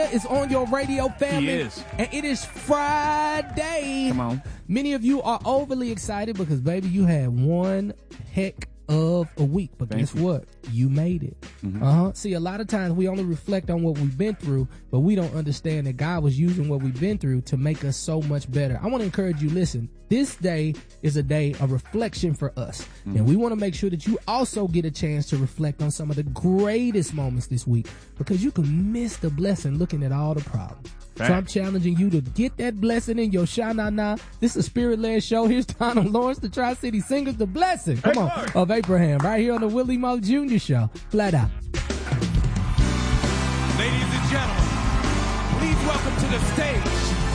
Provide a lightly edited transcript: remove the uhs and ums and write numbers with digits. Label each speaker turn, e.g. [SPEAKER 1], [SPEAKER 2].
[SPEAKER 1] is on your radio, family.
[SPEAKER 2] He is.
[SPEAKER 1] And it is Friday.
[SPEAKER 2] Come on.
[SPEAKER 1] Many of you are overly excited because, baby, you had one heck of a week. But guess what? You made it. See, a lot of times we only reflect on what we've been through, but we don't understand that God was using what we've been through to make us so much better. I want to encourage you, listen, this day is a day of reflection for us. And we want to make sure that you also get a chance to reflect on some of the greatest moments this week, because you can miss the blessing looking at all the problems. So I'm challenging you to get that blessing in your sha-na-na. This is a spirit-led show. Here's Donald Lawrence, the Tri-City Singers, The Blessing. Come on, of Abraham, right here on the Willie Moe Jr. Show. Flat out.
[SPEAKER 3] Ladies and gentlemen, please welcome to the stage